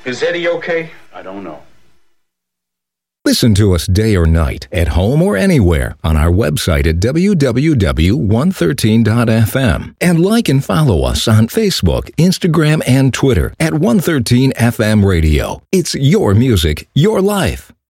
Is Eddie okay? I don't know. Listen to us day or night, at home or anywhere, on our website at www.113.fm. And like and follow us on Facebook, Instagram, and Twitter at 113 FM Radio. It's your music, your life.